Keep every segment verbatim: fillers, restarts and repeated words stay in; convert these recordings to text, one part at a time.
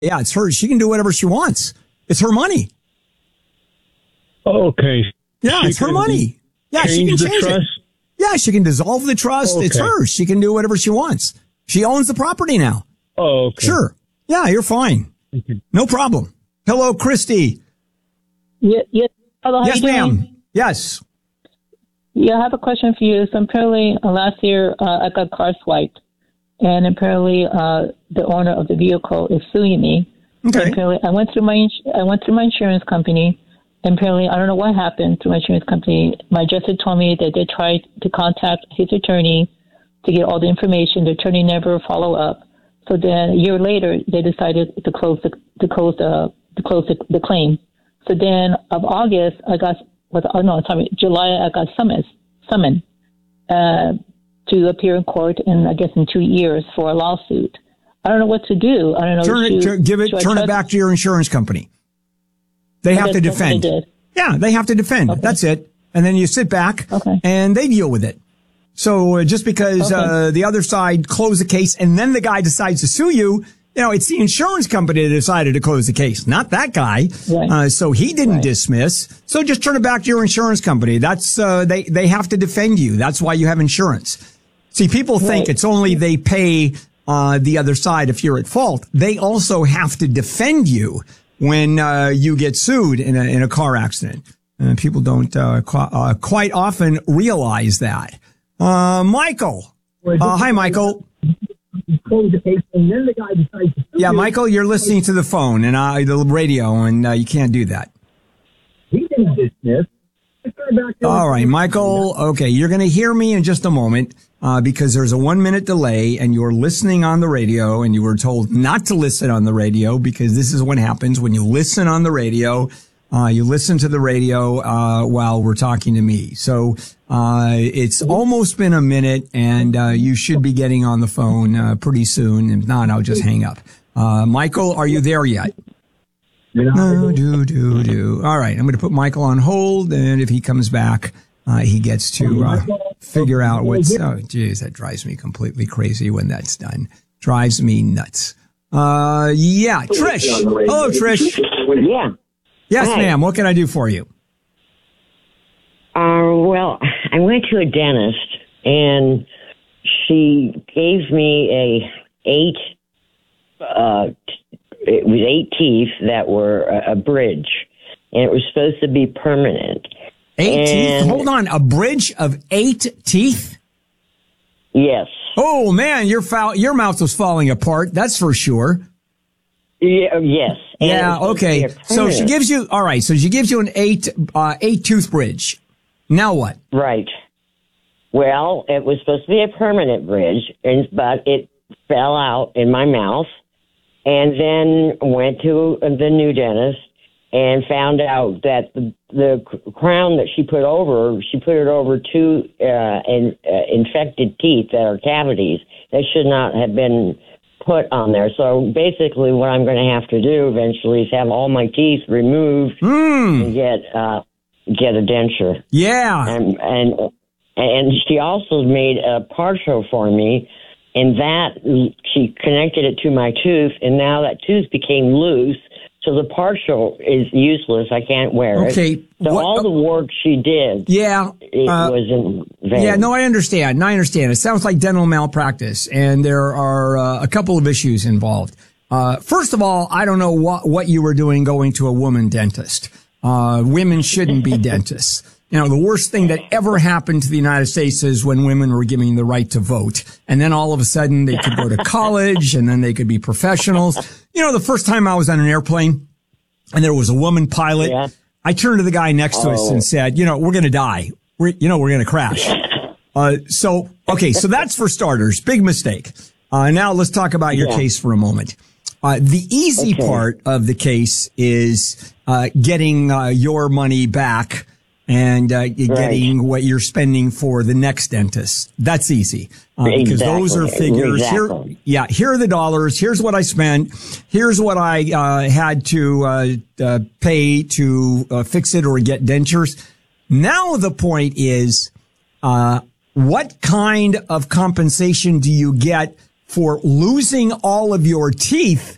Yeah, it's hers. She can do whatever she wants. It's her money. Okay. Yeah, she it's her money. Yeah, she can change it. Yeah, she can dissolve the trust. Okay. It's hers. She can do whatever she wants. She owns the property now. Oh, okay. Sure. Yeah, you're fine. No problem. Hello, Christy. Yeah, yeah. Hello, how yes, you ma'am. Doing? Yes. Yeah, I have a question for you. So apparently uh, last year uh, I got car swiped, and apparently uh, the owner of the vehicle is suing me. Okay. And apparently I went through my ins- I went through my insurance company, and apparently I don't know what happened through my insurance company. My adjuster told me that they tried to contact his attorney to get all the information. The attorney never followed up. So then a year later they decided to close the to close the to close the, the claim. So then of August I got what oh no sorry July I got summoned summoned uh, to appear in court in I guess in two years for a lawsuit. I don't know what to do. I don't know. Turn it, should, give it, turn it back to your insurance company. They have to defend. They yeah, they have to defend. Okay. That's it. And then you sit back okay. and they deal with it. So uh, just because okay. uh, the other side closed the case and then the guy decides to sue you, you know, it's the insurance company that decided to close the case, not that guy. Right. Uh, so he didn't right. dismiss. So just turn it back to your insurance company. That's uh, they they have to defend you. That's why you have insurance. See, people think right. it's only they pay uh, the other side if you're at fault. They also have to defend you when uh, you get sued in a in a car accident. Uh, people don't uh, qu- uh, quite often realize that. Uh, Michael. Uh, hi, Michael. Close the case, and then the guy decides to sue Yeah, you. Michael, you're listening to the phone and uh, the radio, and uh, you can't do that. He didn't dismiss. All right, Michael. Okay, you're going to hear me in just a moment uh, because there's a one minute delay and you're listening on the radio and you were told not to listen on the radio because this is what happens when you listen on the radio. Uh, you listen to the radio uh, while we're talking to me. So uh, it's almost been a minute and uh, you should be getting on the phone uh, pretty soon. If not, I'll just hang up. Uh, Michael, are you there yet? No, do, do, do. All right. I'm going to put Michael on hold. And if he comes back, uh, he gets to uh, figure out what's, oh, geez, that drives me completely crazy when that's done. Drives me nuts. Uh, yeah. Trish. Hello, Trish. Yeah. Yes, Hi. ma'am. What can I do for you? Uh, well, I went to a dentist and she gave me a eight, uh, it was eight teeth that were a, a bridge, and it was supposed to be permanent. Eight and teeth? Hold on. A bridge of eight teeth? Yes. Oh, man, your foul, your mouth was falling apart. That's for sure. Yeah, yes. And yeah, okay. So she gives you, all right, so she gives you an eight, uh, eight tooth bridge. Now what? Right. Well, it was supposed to be a permanent bridge, and, but it fell out in my mouth. And then went to the new dentist and found out that the, the crown that she put over, she put it over two uh, in, uh, infected teeth that are cavities that should not have been put on there. So basically what I'm going to have to do eventually is have all my teeth removed mm. and get uh, get a denture. Yeah. And, and, and she also made a partial for me. And that, she connected it to my tooth, and now that tooth became loose, so the partial is useless. I can't wear it. Okay. So what, all the work she did, yeah, it uh, was in vain. Yeah, no, I understand. No, I understand. It sounds like dental malpractice, and there are uh, a couple of issues involved. Uh, first of all, I don't know what, what you were doing going to a woman dentist. Uh, women shouldn't be dentists. You know, the worst thing that ever happened to the United States is when women were given the right to vote. And then all of a sudden they could go to college and then they could be professionals. You know, the first time I was on an airplane and there was a woman pilot, yeah. I turned to the guy next to oh. us and said, you know, we're going to die. We're, you know, we're going to crash. Uh, so, okay. So that's for starters. Big mistake. Uh, now let's talk about your yeah. case for a moment. Uh, the easy okay. part of the case is, uh, getting, uh, your money back. And uh, getting right. what you're spending for the next dentist. That's easy. Uh, exactly. Because those are figures. Exactly. Here, yeah, here are the dollars. Here's what I spent. Here's what I uh, had to uh, uh, pay to uh, fix it or get dentures. Now the point is, uh, what kind of compensation do you get for losing all of your teeth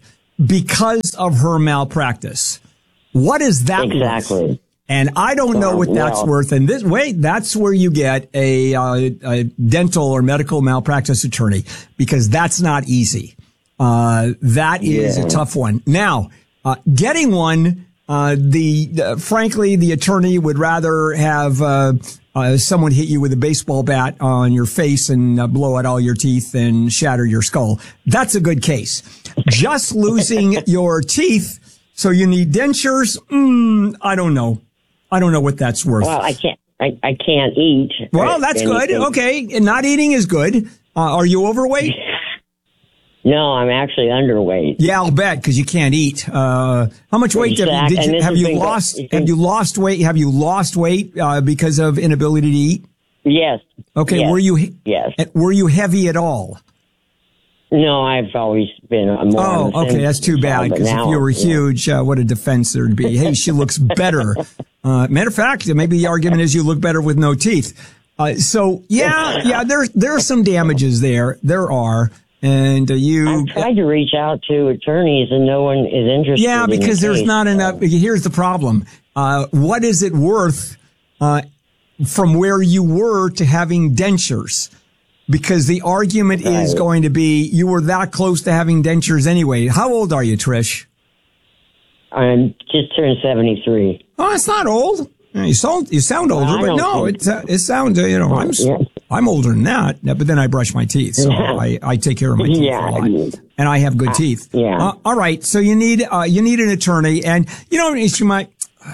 because of her malpractice. What is that Exactly. worth? And I don't know what that's well, worth. And this wait, that's where you get a, uh, a dental or medical malpractice attorney, because that's not easy. Uh, that is yeah. a tough one. Now, uh, getting one, uh, the, uh, frankly, the attorney would rather have, uh, uh, someone hit you with a baseball bat on your face and uh, blow out all your teeth and shatter your skull. That's a good case. Just losing your teeth, so you need dentures. Mm, I don't know. I don't know what that's worth. Well, I can't. I, I can't eat. Well, that's anything. good. Okay, and not eating is good. Uh, are you overweight? No, I'm actually underweight. Yeah, I'll bet, because you can't eat. Uh, how much weight have you, did you, have you lost? Go- have you lost weight? Have you lost weight uh, because of inability to eat? Yes. Okay. Yes. Were you? Yes. Were you heavy at all? No, I've always been a more. Oh, okay. That's too bad, because if you were huge, uh, what a defense there'd be. Hey, she looks better. Uh, matter of fact, maybe the argument is you look better with no teeth. Uh, so yeah, yeah, there, there are some damages there. There are. And uh, you. I've tried to reach out to attorneys and no one is interested. Yeah, because in the there's case, not so. enough. Here's the problem. Uh, what is it worth, uh, from where you were to having dentures? Because the argument Right. is going to be you were that close to having dentures anyway. How old are you, Trish? I'm just turned seventy-three. Oh, it's not old. You sound you sound older, Well, I but don't no, think- it uh, it sounds uh, you know I'm Yeah. I'm older than that. But then I brush my teeth, so Yeah. I, I take care of my teeth Yeah, a lot, I mean- and I have good teeth. yeah. Uh, all right, so you need uh, you need an attorney, and you know you might.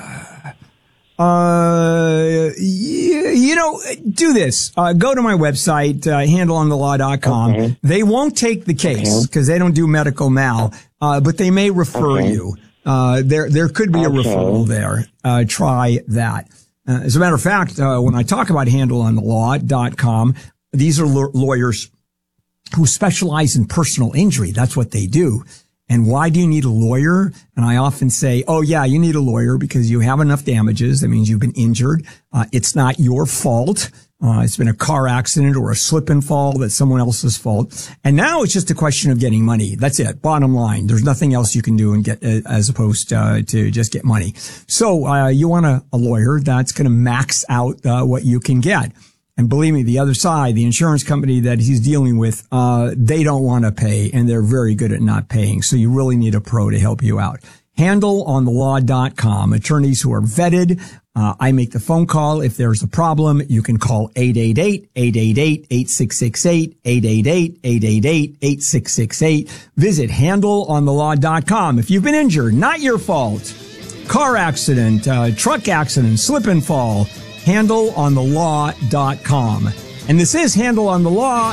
Uh, you, you know, do this. Uh, go to my website, uh, handle on the law dot com. Okay. They won't take the case because they don't do medical mal, uh, but they may refer Okay. you. Uh, there, there could be a Okay. referral there. Uh, try that. Uh, as a matter of fact, uh, when I talk about handle on the law dot com, these are law- lawyers who specialize in personal injury. That's what they do. And why do you need a lawyer? And I often say, oh, yeah, you need a lawyer because you have enough damages. That means you've been injured. Uh, it's not your fault. Uh, it's been a car accident or a slip and fall that's someone else's fault. And now it's just a question of getting money. That's it. Bottom line. There's nothing else you can do and get uh, as opposed uh, to just get money. So uh, you want a, a lawyer that's going to max out uh, what you can get. And believe me, the other side, the insurance company that he's dealing with, uh, they don't want to pay, and they're very good at not paying. So you really need a pro to help you out. handle on the law dot com. Attorneys who are vetted. Uh, I make the phone call. If there's a problem, you can call eight eight eight, eight eight eight, eight six six eight, eight eight eight, eight eight eight, eight six six eight. Visit handle on the law dot com. If you've been injured, not your fault. Car accident, uh, truck accident, slip and fall. handle on the law dot com. And this is Handle on the Law.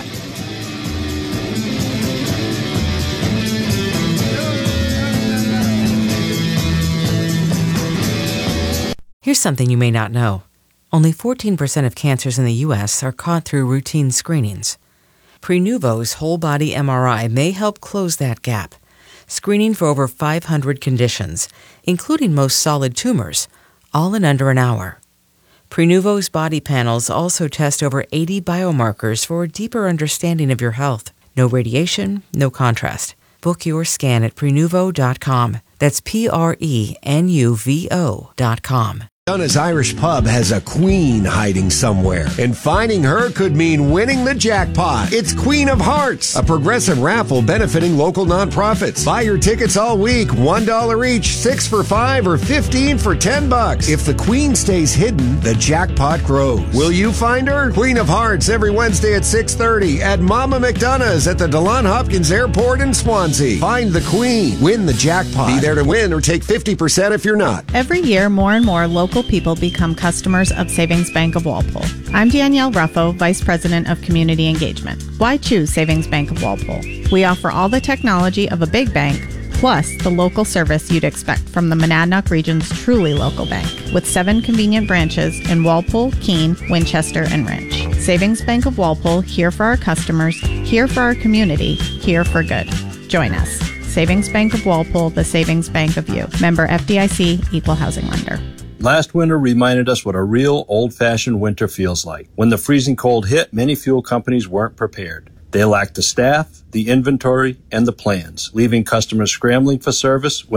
Here's something you may not know. Only fourteen percent of cancers in the U S are caught through routine screenings. Prenuvo's whole-body M R I may help close that gap, screening for over five hundred conditions, including most solid tumors, all in under an hour. Prenuvo's body panels also test over eighty biomarkers for a deeper understanding of your health. No radiation, no contrast. Book your scan at prenuvo dot com. That's P R E N U V O dot com. Donna's Irish Pub has a queen hiding somewhere, and finding her could mean winning the jackpot. It's Queen of Hearts, a progressive raffle benefiting local nonprofits. Buy your tickets all week, one dollar each, six for five or fifteen for ten bucks. If the queen stays hidden, the jackpot grows. Will you find her? Queen of Hearts every Wednesday at six thirty at Mama McDonough's at the DeLon Hopkins Airport in Swansea. Find the queen, win the jackpot. Be there to win or take fifty percent if you're not. Every year, more and more local people become customers of Savings Bank of Walpole. I'm Danielle Ruffo, Vice President of Community Engagement. Why choose Savings Bank of Walpole? We offer all the technology of a big bank, plus the local service you'd expect from the Monadnock region's truly local bank, with seven convenient branches in Walpole, Keene, Winchester, and Rindge. Savings Bank of Walpole, here for our customers, here for our community, here for good. Join us. Savings Bank of Walpole, the savings bank of you. Member F D I C, Equal Housing Lender. Last winter reminded us what a real old-fashioned winter feels like. When the freezing cold hit, many fuel companies weren't prepared. They lack the staff, the inventory, and the plans, leaving customers scrambling for service when